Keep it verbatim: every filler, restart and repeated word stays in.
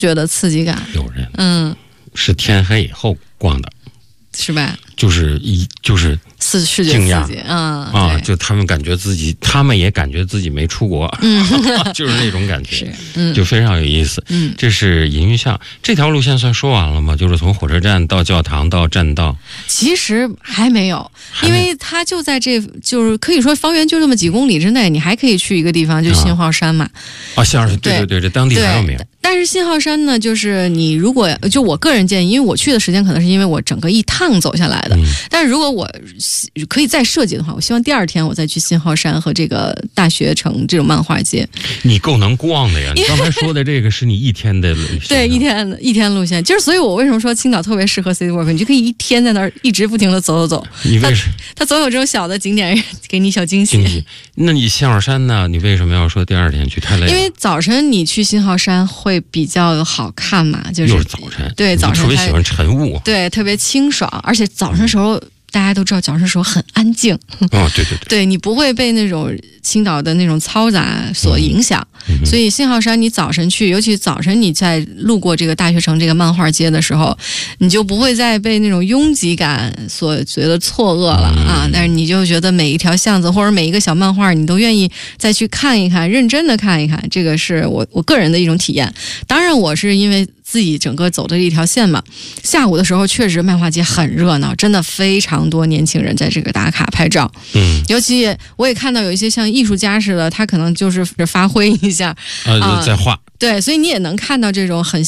觉得刺激感。 有人嗯， 是天黑以后逛的， 是吧？ 就是一就是视视觉惊讶刺激，嗯啊，就他们感觉自己，他们也感觉自己没出国， 嗯就是那种感觉， 是，嗯， 就非常有意思。 嗯， 这是银玉巷这条路线算说完了吗？就是从火车站到教堂到栈道， 其实还没有， 还没因为它就在这，就是可以说方圆就这么几公里之内，你还可以去一个地方，就信号山嘛。 啊，像是对对对，这当地很有名。 但是信号山呢，就是你如果就我个人建议，因为我去的时间可能是因为我整个一趟走下来的， 嗯、 但是如果我可以再设计的话，我希望第二天我再去信号山和这个大学城这种漫画街。 你够能逛的呀！你刚才说的这个是你一天的路线， 对，一天一天路线，就是所以我为什么说青岛特别适合 City Walk， 你就可以一天在那儿一直不停的走走走。 你为什么？ 它总有这种小的景点给你小惊喜。 惊喜。那你信号山呢？你为什么要说第二天去？太累了。 因为早晨你去信号山会比较好看嘛，就是又是早晨， 对，早晨特别喜欢晨雾， 对，特别清爽，而且早晨的时候。嗯大家都知道早上的时候很安静， 哦，对对对， 对你不会被那种青岛的那种嘈杂所影响， 嗯嗯、 所以信号山你早晨去，尤其早晨你在路过这个大学城这个漫画街的时候，你就不会再被那种拥挤感所觉得错愕了、嗯、啊！但是你就觉得每一条巷子或者每一个小漫画，你都愿意再去看一看，认真的看一看，这个是我我个人的一种体验。当然，我是因为自己整个走的一条线嘛，下午的时候确实漫画街很热闹，真的非常多年轻人在这个打卡拍照。 嗯， 尤其我也看到有一些像艺术家似的，他可能就是发挥一下， 呃，在画。 对，所以你也能看到这种很